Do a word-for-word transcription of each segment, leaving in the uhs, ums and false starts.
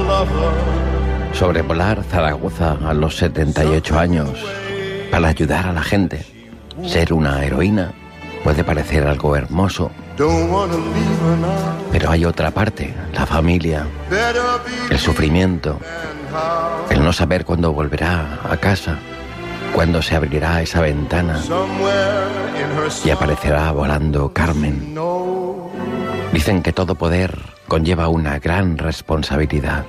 Sobrevolar Zaragoza a los setenta y ocho años para ayudar a la gente, ser una heroína, puede parecer algo hermoso. Pero hay otra parte, la familia, el sufrimiento, el no saber cuándo volverá a casa, cuándo se abrirá esa ventana y aparecerá volando Carmen. Dicen que todo poder conlleva una gran responsabilidad.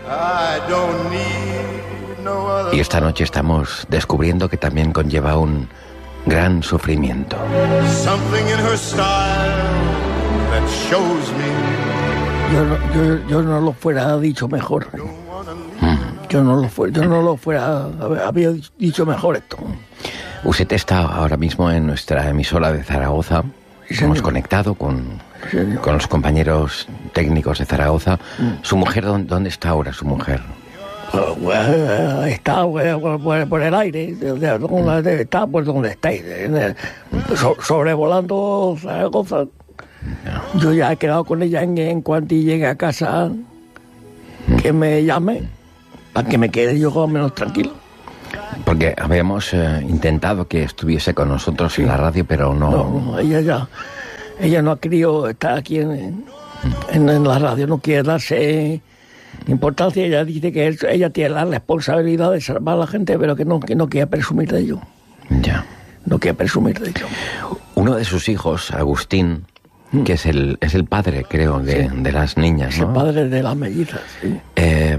Y esta noche estamos descubriendo que también conlleva un gran sufrimiento. Yo no, yo, yo no lo fuera dicho mejor. Mm. Yo no lo fuera, yo no lo fuera había dicho mejor esto. Usted está ahora mismo en nuestra emisora de Zaragoza. Sí, hemos conectado con, sí, con los compañeros técnicos de Zaragoza. Mm. ¿Su mujer dónde, dónde está ahora su mujer? Uh, well, está well, por, por el aire, está por donde estáis, so, sobrevolando Zaragoza. No. Yo ya he quedado con ella en, en cuanto llegue a casa, que me llame, para que me quede yo menos tranquilo. Porque habíamos eh, intentado que estuviese con nosotros sí. en la radio, pero no... No, no, ella ya, ella no ha querido estar aquí en, en, en la radio, no quiere darse importancia. Ella dice que él, ella tiene la responsabilidad de salvar a la gente, pero que no, que no quiere presumir de ello. Ya. No quiere presumir de ello. Uno de sus hijos, Agustín, mm. que es el, es el padre, creo, de, sí. de las niñas, ¿no? Es el padre de las mellizas, sí. Eh,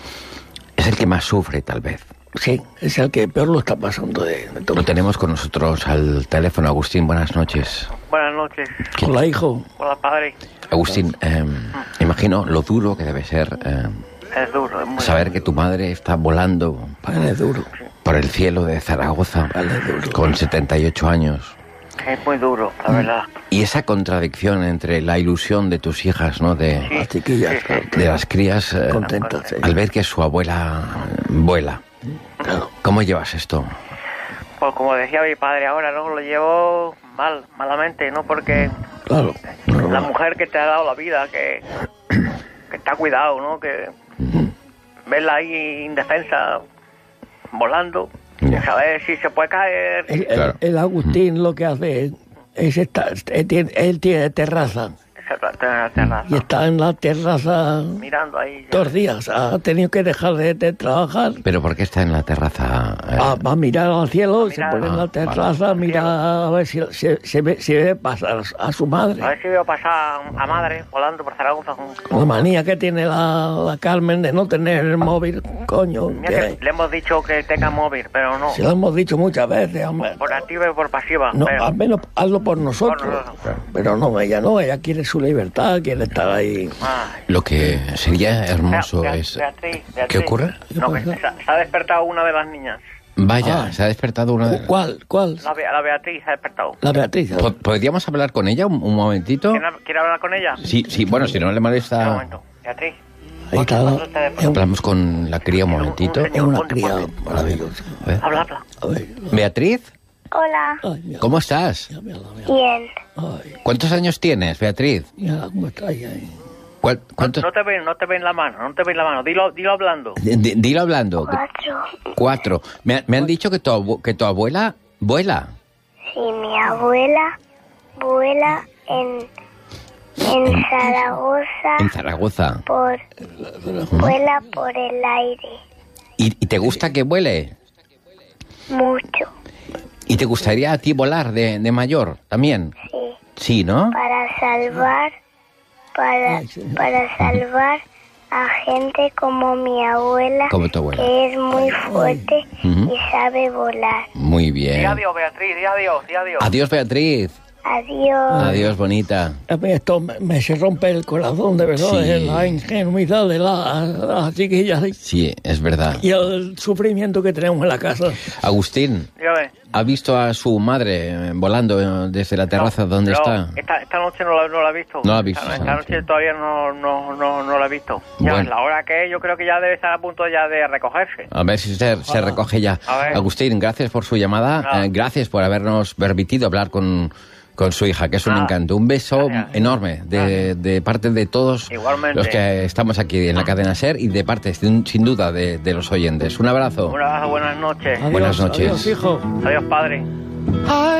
es el que más sufre, tal vez. Sí, es el que peor lo está pasando de, de todo. Lo tenemos con nosotros al teléfono. Agustín, buenas noches. Buenas noches. Hola, hijo. Hola, padre. Agustín, eh, mm. imagino lo duro que debe ser eh, es duro, es muy saber duro. que tu madre está volando vale, duro. por el cielo de Zaragoza vale, duro. con setenta y ocho años. Es muy duro, la verdad. Y esa contradicción entre la ilusión de tus hijas, ¿no? De sí, las chiquillas, sí, sí. de las crías, eh, contentas, sí. al ver que su abuela vuela. Claro. ¿Cómo llevas esto? Pues como decía mi padre ahora, ¿no? Lo llevo mal, malamente, ¿no? Porque claro, la mujer que te ha dado la vida, que, que te ha cuidado, ¿no? Que verla ahí indefensa, volando, yeah. saber si se puede caer. El, claro. el, el Agustín mm. lo que hace es, es estar, él, tiene, él tiene terraza. Terraza. Y está en la terraza mirando ahí dos ya. días. Ha tenido que dejar de, de trabajar. ¿Pero por qué está en la terraza? Eh? Va, va a mirar al cielo, mirar, se pone en la terraza, vale. mira a ver si se, se, ve, si ve pasar a su madre. A ver si veo pasar a madre volando por Zaragoza. Con, con la manía que tiene la, la Carmen de no tener el móvil, coño. Que le hemos dicho que tenga móvil, pero no. Se lo hemos dicho muchas veces, hombre. Por activa y por pasiva. No, pero... al menos hazlo por nosotros. Por nosotros. Pero no, ella no, ella quiere su libertad, quiere estar ahí. Ah. Lo que sería hermoso Bea, es... Beatriz, Beatriz. ¿Qué ocurre? No, que se, se ha despertado una de las niñas. Vaya, ah. se ha despertado una de... ¿Cuál? ¿Cuál? La, la Beatriz se ha despertado. La Beatriz. ¿Pod- ¿Podríamos hablar con ella un, un momentito? ¿Quiere, ¿Quiere hablar con ella? Sí, sí, bueno, si no le Un molesta... momento. Beatriz. Ahí está. La, es un, hablamos con la cría un momentito. es una cría maravillosa. Habla, habla. Beatriz, Hola. Ay, mira, ¿cómo estás? mira, mira, mira. Bien. Ay, ¿Cuántos años tienes, Beatriz? mira cómo está ahí. ahí. ¿Cuál- ¿Cuántos? No te ven, no te ven la mano, no te ven la mano. Dilo, dilo hablando. D- d- Dilo hablando. Cuatro. Cuatro. Me, ha- me han dicho que tu, abu- que tu abuela vuela. Sí, mi abuela vuela en, en Zaragoza En Zaragoza. por vuela por el aire ¿Y, y te gusta que vuele? mucho. ¿Y te gustaría a ti volar de, de mayor también? Sí, Sí, ¿no? para salvar para Ay, sí. para salvar a gente como mi abuela, Como tu abuela. que es muy fuerte Ujú. y sabe volar. Muy Di bien. adiós, Beatriz, di adiós, di adiós. Adiós, Beatriz. Adiós. Adiós, bonita. A mí esto me, me se rompe el corazón, de verdad, Sí. de la ingenuidad de la- las chiquillas Sí, es verdad. y el sufrimiento que tenemos en la casa. Agustín, Dígame. ¿ha visto a su madre eh, volando eh, desde la terraza No, donde no, está? Esta, esta noche no la, no la he visto. No la ha visto Esta, esta esta noche. noche todavía no, no, no, no la he visto. Ya Bueno. ves, la hora que es, yo creo que ya debe estar a punto ya de recogerse. A ver si se, se recoge ya. A ver. Agustín, gracias por su llamada. No. eh, gracias por habernos permitido hablar con, con su hija, que es un Ah, encanto. Un beso gracias. enorme de, de parte de todos Igualmente. los que estamos aquí en la cadena SER y de parte, sin, sin duda, de, de los oyentes. Un abrazo. Un abrazo, buenas noches. Adiós, Buenas noches. Adiós, hijo. Adiós, padre.